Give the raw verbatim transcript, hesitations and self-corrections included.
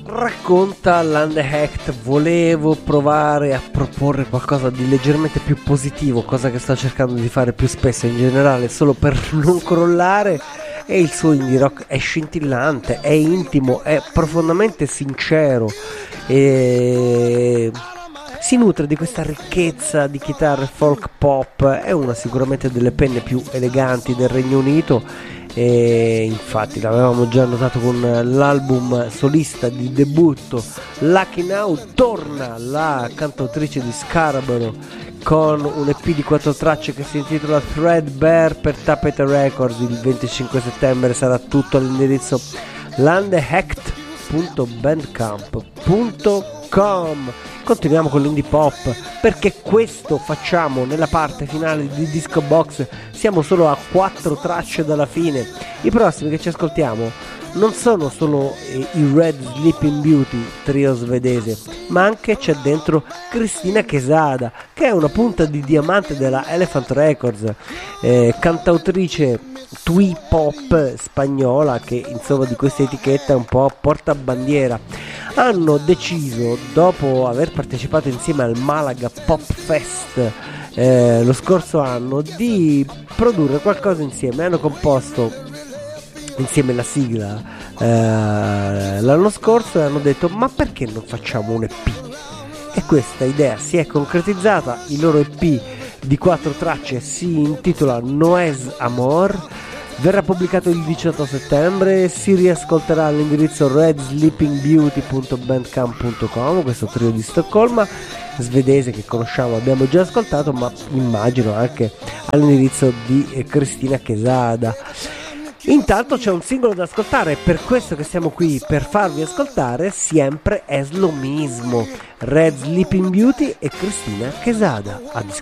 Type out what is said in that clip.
Racconta l'Undehacked: volevo provare a proporre qualcosa di leggermente più positivo, cosa che sto cercando di fare più spesso in generale, solo per non crollare. E il suo indie rock è scintillante, è intimo, è profondamente sincero e si nutre di questa ricchezza di chitarre folk pop. È una sicuramente delle penne più eleganti del Regno Unito, e infatti l'avevamo già notato con l'album solista di debutto. Lucky Now torna la cantautrice di Scarborough con un E P di quattro tracce che si intitola Threadbare per Tapete Records. Il venticinque settembre sarà tutto all'indirizzo l'undehacked punto bandcamp punto com. Continuiamo con l'indie pop, perché questo facciamo nella parte finale di Disco Box. Siamo solo a quattro tracce dalla fine. I prossimi che ci ascoltiamo non sono solo eh, i Red Sleeping Beauty, trio svedese, ma anche c'è dentro Cristina Quesada, che è una punta di diamante della Elephant Records, eh, cantautrice twee pop spagnola che insomma di questa etichetta è un po' portabandiera. Hanno deciso, dopo aver partecipato insieme al Malaga Pop Fest eh, lo scorso anno, di produrre qualcosa insieme. Hanno composto insieme la sigla eh, l'anno scorso e hanno detto: ma perché non facciamo un E P? E questa idea si è concretizzata. Il loro E P di quattro tracce si intitola Noes Amor, verrà pubblicato il diciotto settembre, si riascolterà all'indirizzo red sleeping beauty punto bandcamp punto com. Questo trio di Stoccolma svedese che conosciamo, abbiamo già ascoltato, ma immagino anche all'indirizzo di eh, Cristina Quesada. Intanto c'è un singolo da ascoltare, per questo che siamo qui per farvi ascoltare sempre es lo mismo, Red Sleeping Beauty e Cristina Quesada a Disco